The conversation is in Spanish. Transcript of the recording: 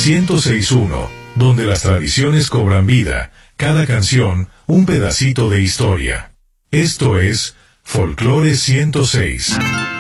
106.1, donde las tradiciones cobran vida, cada canción un pedacito de historia. Esto es Folclore 106.